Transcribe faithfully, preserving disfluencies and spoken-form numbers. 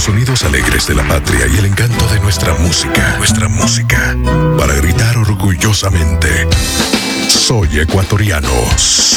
sonidos alegres de la patria y el encanto de nuestra música. Nuestra música. Para gritar orgullosamente: soy ecuatoriano.